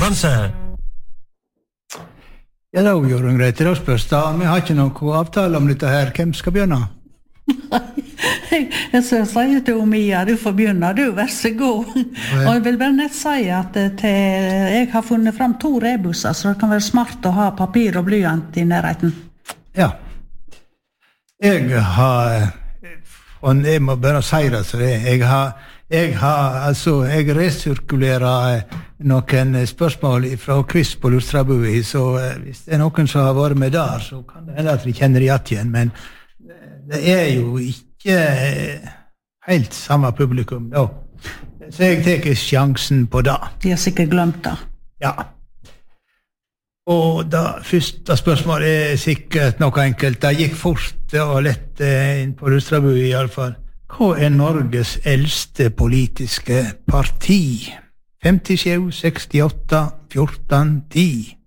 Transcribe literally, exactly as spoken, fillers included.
konkurranse. Ja, da gjør hun greit. Da spørs da. Vi har ikke noen avtale om dette her. Hvem skal begynne? Jeg skal si til Mia, du får begynne, du, vær så god. Og jeg vil bare nett si at til, jeg har funnet frem to rebusser, så det kan være smart å ha papir og blyant i nærheten. Ja. Jeg har, og jeg må bare si det, så det, jeg har, jeg har, altså, jeg resirkulerer noen spørsmål fra quiz på Lustrabui, så hvis det er noen som har vært med der, så kan det hende at vi kjenner det igjen, men det er jo ikke helt samme publikum da. Så jeg teker sjansen på det. De har sikkert glemt det. Ja. Og da første spørsmålet er sikkert noe enkelt. Det gikk fort og lett inn på Lustrabui i alle fall. Hva er Norges eldste politiske parti? femtisju, sekstiåtte, fjorten, ti